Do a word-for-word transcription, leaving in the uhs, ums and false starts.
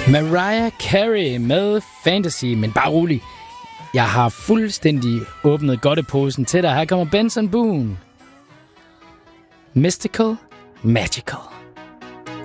Mariah Carey med Fantasy, men bare rolig. Jeg har fuldstændig åbnet godteposen til dig. Her kommer Benson Boone. Mystical, Magical.